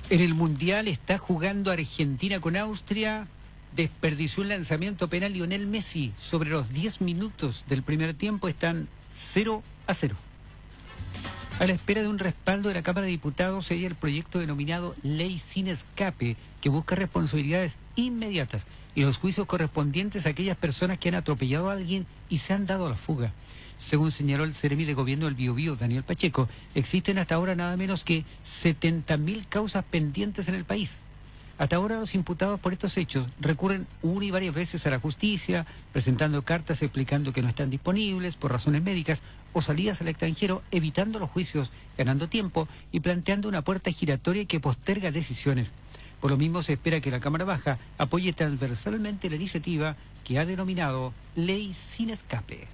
En el Mundial está jugando Argentina con Austria. Desperdició un lanzamiento penal Lionel Messi. Sobre los 10 minutos del primer tiempo están 0-0. A la espera de un respaldo de la Cámara de Diputados, se halla el proyecto denominado Ley Sin Escape, que busca responsabilidades inmediatas y los juicios correspondientes a aquellas personas que han atropellado a alguien y se han dado a la fuga. Según señaló el Seremi de Gobierno del Biobío, Daniel Pacheco, existen hasta ahora nada menos que 70.000 causas pendientes en el país. Hasta ahora los imputados por estos hechos recurren una y varias veces a la justicia, presentando cartas explicando que no están disponibles por razones médicas o salidas al extranjero, evitando los juicios, ganando tiempo y planteando una puerta giratoria que posterga decisiones. Por lo mismo se espera que la Cámara Baja apoye transversalmente la iniciativa que ha denominado Ley Sin Escape.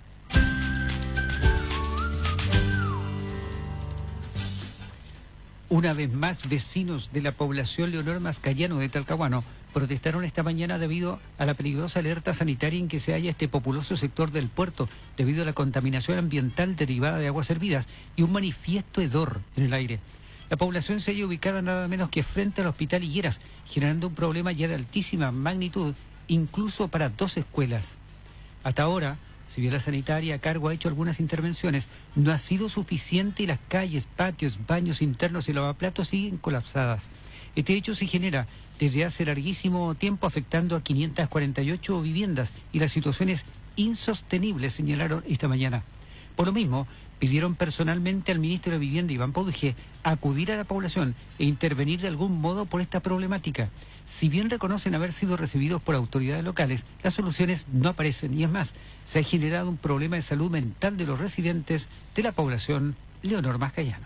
Una vez más, vecinos de la población Leonor Mascayano de Talcahuano protestaron esta mañana debido a la peligrosa alerta sanitaria en que se halla este populoso sector del puerto, debido a la contaminación ambiental derivada de aguas hervidas y un manifiesto hedor en el aire. La población se halla ubicada nada menos que frente al Hospital Higueras, generando un problema ya de altísima magnitud, incluso para 2 escuelas. Hasta ahora, si bien la sanitaria a cargo ha hecho algunas intervenciones, no ha sido suficiente y las calles, patios, baños internos y lavaplatos siguen colapsadas. Este hecho se genera desde hace larguísimo tiempo, afectando a 548 viviendas y la situación es insostenible, señalaron esta mañana. Por lo mismo, pidieron personalmente al ministro de Vivienda, Iván Pauduje, acudir a la población e intervenir de algún modo por esta problemática. Si bien reconocen haber sido recibidos por autoridades locales, las soluciones no aparecen y es más, se ha generado un problema de salud mental de los residentes de la población Leonor Mascayano.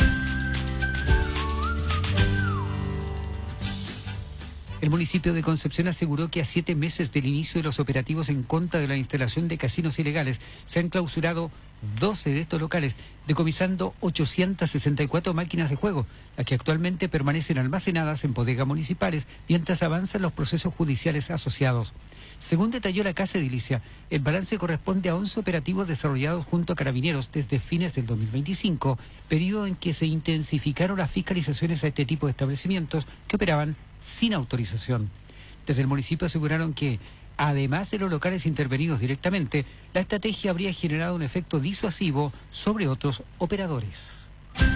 El municipio de Concepción aseguró que a 7 meses del inicio de los operativos en contra de la instalación de casinos ilegales, se han clausurado 12 de estos locales, decomisando 864 máquinas de juego, las que actualmente permanecen almacenadas en bodegas municipales mientras avanzan los procesos judiciales asociados. Según detalló la Casa Edilicia, el balance corresponde a 11 operativos desarrollados junto a Carabineros desde fines del 2025, periodo en que se intensificaron las fiscalizaciones a este tipo de establecimientos que operaban sin autorización. Desde el municipio aseguraron que, además de los locales intervenidos directamente, la estrategia habría generado un efecto disuasivo sobre otros operadores.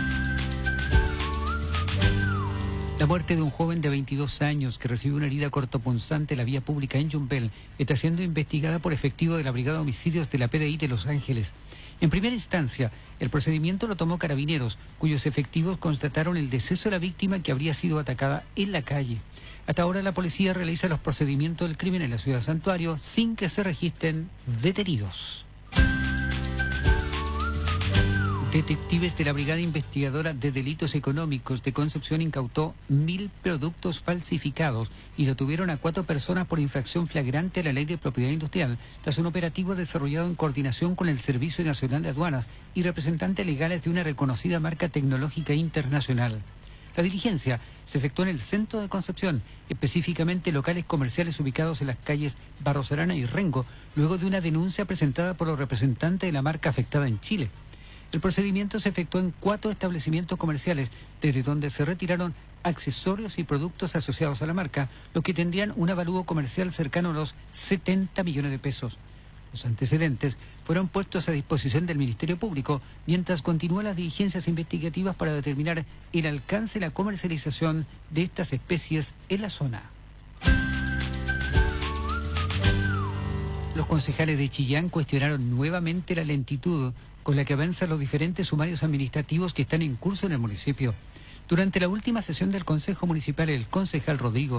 La muerte de un joven de 22 años que recibió una herida cortopunzante en la vía pública en Yumbel está siendo investigada por efectivos de la Brigada de Homicidios de la PDI de Los Ángeles. En primera instancia, el procedimiento lo tomó Carabineros, cuyos efectivos constataron el deceso de la víctima, que habría sido atacada en la calle. Hasta ahora la policía realiza los procedimientos del crimen en la ciudad Santuario sin que se registren detenidos. Detectives de la Brigada Investigadora de Delitos Económicos de Concepción incautó 1.000 productos falsificados y detuvieron a 4 personas por infracción flagrante a la Ley de Propiedad Industrial, tras un operativo desarrollado en coordinación con el Servicio Nacional de Aduanas y representantes legales de una reconocida marca tecnológica internacional. La diligencia se efectuó en el centro de Concepción, específicamente locales comerciales ubicados en las calles Barros Arana y Rengo, luego de una denuncia presentada por los representantes de la marca afectada en Chile. El procedimiento se efectuó en 4 establecimientos comerciales, desde donde se retiraron accesorios y productos asociados a la marca, los que tendrían un avalúo comercial cercano a los 70 millones de pesos. Los antecedentes fueron puestos a disposición del Ministerio Público, mientras continúan las diligencias investigativas para determinar el alcance de la comercialización de estas especies en la zona. Los concejales de Chillán cuestionaron nuevamente la lentitud con la que avanzan los diferentes sumarios administrativos que están en curso en el municipio. Durante la última sesión del Consejo Municipal, el concejal Rodrigo